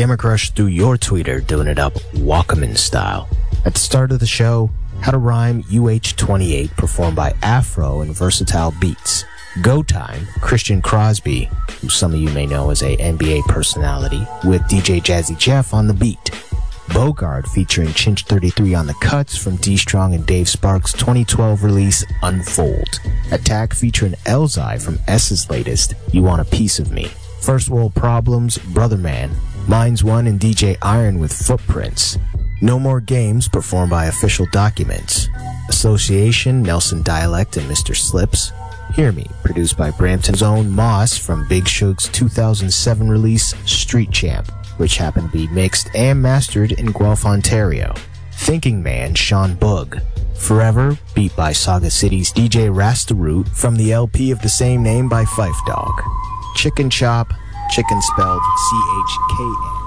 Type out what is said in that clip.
Gamer Crush through your tweeter, doing it up Walkman style. At the start of the show, How to Rhyme UH28 performed by Afro and Versatile Beats. Go Time, Christian Crosby, who some of you may know as a NBA personality, with DJ Jazzy Jeff on the beat. Bogart featuring Chinch 33 on the cuts from D Strong and Dave Sparks' 2012 release Unfold. Attack featuring Elzai from S's latest You Want a Piece of Me. First World Problems, Brother Man, Minds One and DJ Iron with Footprints. No More Games performed by Official Documents. Association, Nelson Dialect and Mr. Slips. Hear Me, produced by Brampton's own Moss from Big Shug's 2007 release Street Champ, which happened to be mixed and mastered in Guelph, Ontario. Thinking Man, Sean Boog. Forever, beat by Saga City's DJ Rastaroot from the LP of the same name by Fife Dog. Chicken Chop, chicken spelled C-H-K-N.